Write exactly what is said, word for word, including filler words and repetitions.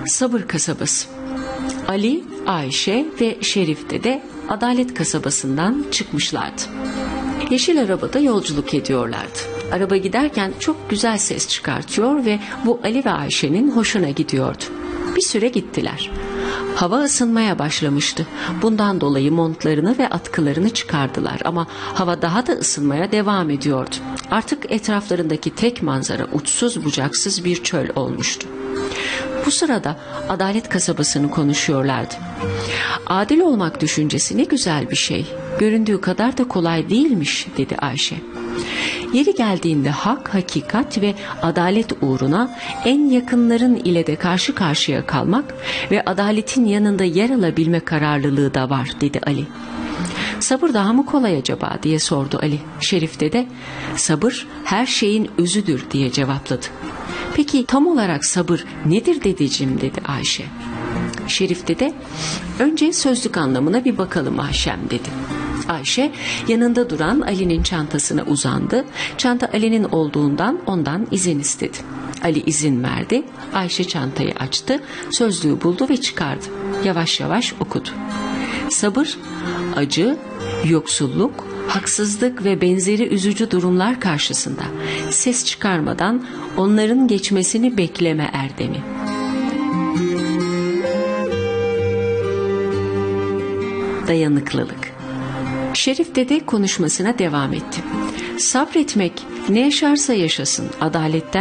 Sabır kasabası. Ali, Ayşe ve Şerif Dede Adalet kasabasından çıkmışlardı. Yeşil arabada yolculuk ediyorlardı. Araba giderken çok güzel ses çıkartıyor ve bu Ali ve Ayşe'nin hoşuna gidiyordu. Bir süre gittiler. Hava ısınmaya başlamıştı. Bundan dolayı montlarını ve atkılarını çıkardılar ama hava daha da ısınmaya devam ediyordu. Artık etraflarındaki tek manzara uçsuz bucaksız bir çöl olmuştu. Bu sırada Adalet kasabasını konuşuyorlardı. Adil olmak düşüncesi ne güzel bir şey. Göründüğü kadar da kolay değilmiş, dedi Ayşe. Yeri geldiğinde hak, hakikat ve adalet uğruna en yakınların ile de karşı karşıya kalmak ve adaletin yanında yer alabilme kararlılığı da var, dedi Ali. Sabır daha mı kolay acaba, diye sordu Ali. Şerif Dede, sabır her şeyin özüdür, diye cevapladı. Peki tam olarak sabır nedir dedeciğim, dedi Ayşe. Şerif Dede, önce sözlük anlamına bir bakalım Ayşem, dedi. Ayşe yanında duran Ali'nin çantasına uzandı. Çanta Ali'nin olduğundan ondan izin istedi. Ali izin verdi. Ayşe çantayı açtı, sözlüğü buldu ve çıkardı. Yavaş yavaş okudu. Sabır, acı, yoksulluk, haksızlık ve benzeri üzücü durumlar karşısında ses çıkarmadan onların geçmesini bekleme erdemi. Dayanıklılık. Şerif Dede konuşmasına devam etti. Sabretmek ne yaşarsa yaşasın adaletten